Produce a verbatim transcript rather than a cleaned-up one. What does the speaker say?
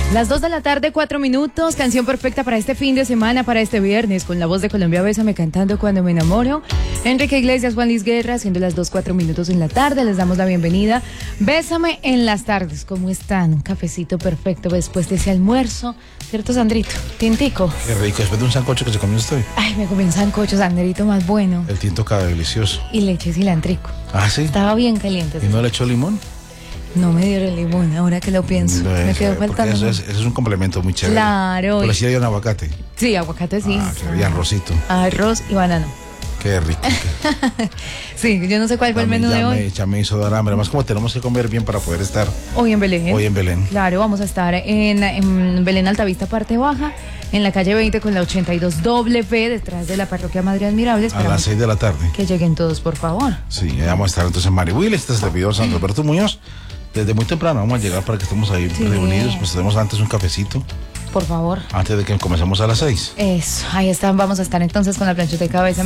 Las dos de la tarde, cuatro minutos, canción perfecta para este fin de semana, para este viernes, con la voz de Colombia, Bésame cantando Cuando me enamoro. Enrique Iglesias, Juan Luis Guerra, siendo las dos, cuatro minutos en la tarde, les damos la bienvenida. Bésame en las tardes, ¿cómo están? Un cafecito perfecto después de ese almuerzo, ¿cierto, Sandrito? Tintico. Qué rico, después de un sancocho que se comió usted. Ay, me comí un sancocho, Sandrito, más bueno. El tinto cabe delicioso. Y leche cilantrico. Ah, sí. Estaba bien caliente. ¿Y no le echó limón? No me dieron limón, ahora que lo pienso. No, me eso, quedó faltando. Eso es, eso es un complemento muy chévere. Claro. Pero sí hay un aguacate. Sí, aguacate sí. Ah, que había arrocito. Arroz y banano. Qué rico. Sí, yo no sé cuál fue el menú ya de me, hoy. Ya me hizo dar hambre. Además, como tenemos que comer bien para poder estar Hoy en Belén. hoy en Belén. Claro, vamos a estar en, en Belén Altavista, parte baja, en la calle veinte con la ochenta y dos W, detrás de la parroquia Madre Admirable. A las seis de la tarde. Que lleguen todos, por favor. Sí, ya vamos a estar entonces en Marihuil. Este es el servidor San Roberto Muñoz. Desde muy temprano vamos a llegar para que estemos ahí sí. reunidos. Pues tenemos antes un cafecito. Por favor. Antes de que comencemos a las seis. Eso, ahí están. Vamos a estar entonces con la planchita de cabeza.